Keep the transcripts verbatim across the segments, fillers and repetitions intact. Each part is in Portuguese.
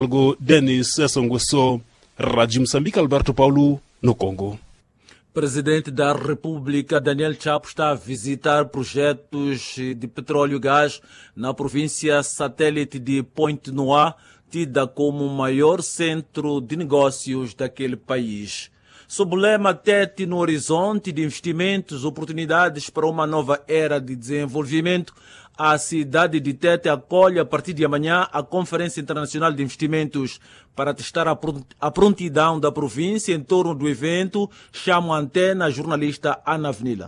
Denis Songoso, Rádio Moçambique, Alberto Paulo, no Congo. Presidente da República, Daniel Chapo, está a visitar projetos de petróleo e gás na província satélite de Pointe-Noire, tida como o maior centro de negócios daquele país. Sob o lema Tete no horizonte de investimentos, oportunidades para uma nova era de desenvolvimento, a cidade de Tete acolhe a partir de amanhã a Conferência Internacional de Investimentos. Para testar a prontidão da província em torno do evento, chamo a antena a jornalista Ana Avenida.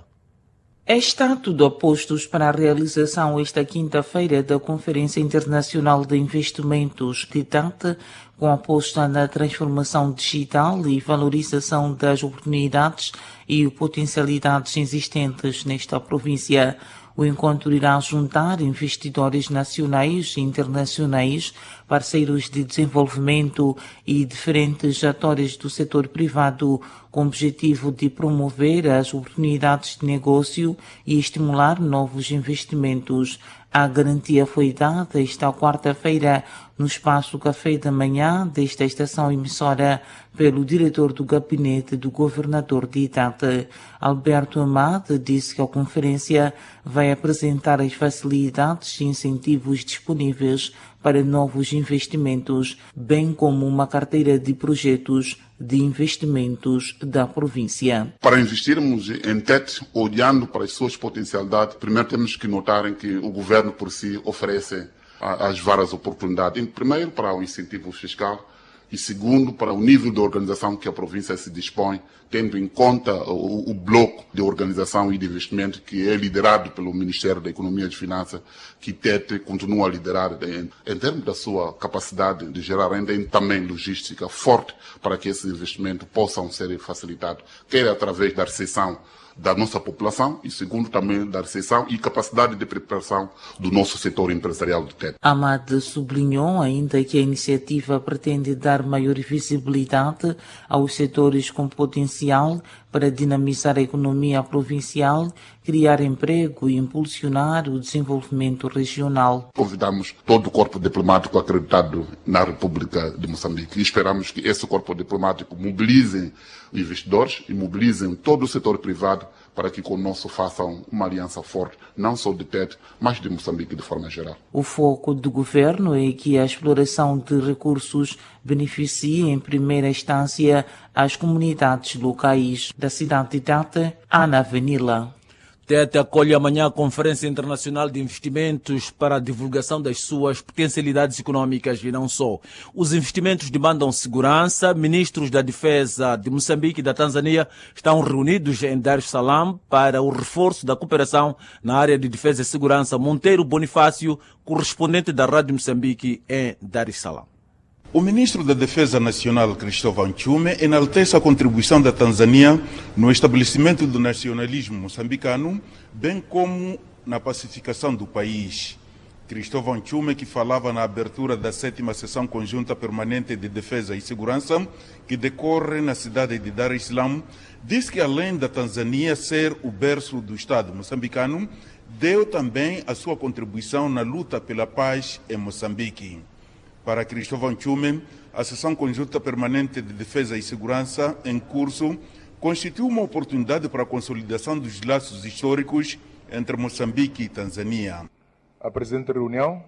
Está tudo a postos para a realização esta quinta-feira da Conferência Internacional de Investimentos de Tete, com aposta na transformação digital e valorização das oportunidades e potencialidades existentes nesta província. O encontro irá juntar investidores nacionais e internacionais, parceiros de desenvolvimento e diferentes atores do setor privado, com o objetivo de promover as oportunidades de negócio e estimular novos investimentos. A garantia foi dada esta quarta-feira no espaço Café da Manhã desta estação emissora pelo diretor do gabinete do governador de Tete. Alberto Amade disse que a conferência vai apresentar as facilidades e incentivos disponíveis para novos investimentos, bem como uma carteira de projetos de investimentos da província. Para investirmos em Tete, olhando para as suas potencialidades, primeiro temos que notar que o governo por si oferece as várias oportunidades. Primeiro, para o incentivo fiscal, e segundo, para o nível de organização que a província se dispõe, tendo em conta o, o bloco de organização e de investimento que é liderado pelo Ministério da Economia e de Finanças, que Tete continua a liderar em, em termos da sua capacidade de gerar renda e também logística forte para que esses investimentos possam ser facilitados, quer através da recepção da nossa população e, segundo, também da recepção e capacidade de preparação do nosso setor empresarial de Tete. Amade sublinhou ainda que a iniciativa pretende dar maior visibilidade aos setores com potencial para dinamizar a economia provincial, criar emprego e impulsionar o desenvolvimento regional. Convidamos todo o corpo diplomático acreditado na República de Moçambique e esperamos que esse corpo diplomático mobilize investidores e mobilizem todo o setor privado para que conosco façam uma aliança forte, não só de Tete, mas de Moçambique de forma geral. O foco do governo é que a exploração de recursos beneficie em primeira instância as comunidades locais da cidade de Tete. Ana Avenida. Tete acolhe amanhã a Conferência Internacional de Investimentos para a divulgação das suas potencialidades econômicas e não só. Os investimentos demandam segurança. Ministros da Defesa de Moçambique e da Tanzânia estão reunidos em Dar es Salaam para o reforço da cooperação na área de defesa e segurança. Monteiro Bonifácio, correspondente da Rádio Moçambique em Dar es Salaam. O ministro da Defesa Nacional, Cristóvão Nchume, enaltece a contribuição da Tanzânia no estabelecimento do nacionalismo moçambicano, bem como na pacificação do país. Cristóvão Nchume, que falava na abertura da sétima sessão conjunta permanente de Defesa e Segurança, que decorre na cidade de Dar es Salaam, disse que além da Tanzânia ser o berço do Estado moçambicano, deu também a sua contribuição na luta pela paz em Moçambique. Para Cristóvão Nchume, a sessão conjunta permanente de Defesa e Segurança em curso constitui uma oportunidade para a consolidação dos laços históricos entre Moçambique e Tanzânia. A presente reunião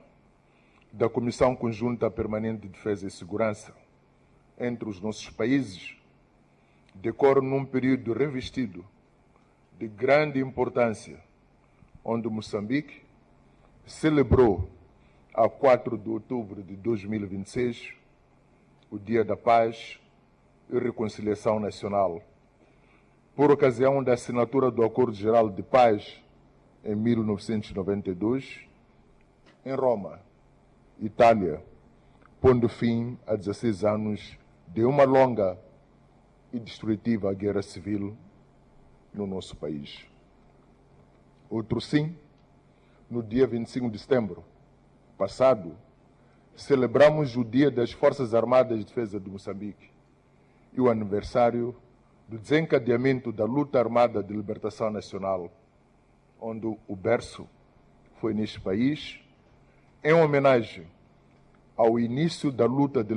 da Comissão Conjunta Permanente de Defesa e Segurança entre os nossos países decorre num período revestido de grande importância, onde Moçambique celebrou a quatro de outubro de dois mil e vinte e seis, o Dia da Paz e Reconciliação Nacional, por ocasião da assinatura do Acordo Geral de Paz em mil novecentos e noventa e dois, em Roma, Itália, pondo fim a dezesseis anos de uma longa e destrutiva guerra civil no nosso país. Outro sim, no dia vinte e cinco de setembro passado, celebramos o Dia das Forças Armadas de Defesa de Moçambique e o aniversário do desencadeamento da luta armada de libertação nacional, onde o berço foi neste país, em homenagem ao início da luta de